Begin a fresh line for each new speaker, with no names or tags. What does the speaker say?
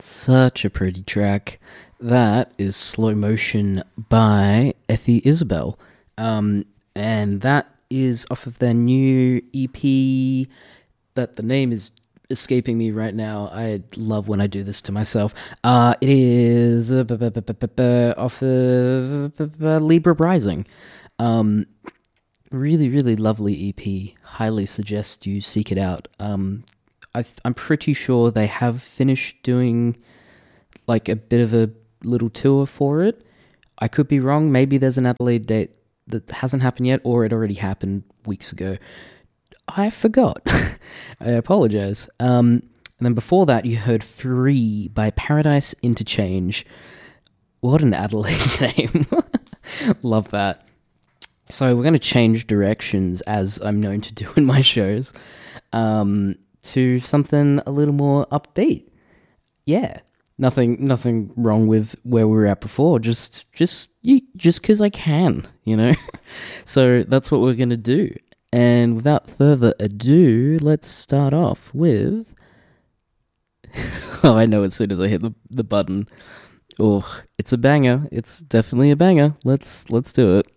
Such a pretty track. That is Slow Motion by Effie Isabel. And that is off of their new EP that the name is escaping me right now. I love when I do this to myself. It is off of Libra Rising. Really, really lovely EP. Highly suggest you seek it out. I'm pretty sure they have finished doing like a bit of a little tour for it. I could be wrong. Maybe there's an Adelaide date that hasn't happened yet, or it already happened weeks ago. I forgot. I apologize. And then before that, you heard Free by Paradise Interchange. What an Adelaide name. Love that. So we're going to change directions, as I'm known to do in my shows, to something a little more upbeat. Yeah. Nothing wrong with where we were at before. Just because I can, you know? So that's what we're going to do. And without further ado, let's start off with... Oh, I know as soon as I hit the button. Oh, it's a banger. It's definitely a banger. Let's do it.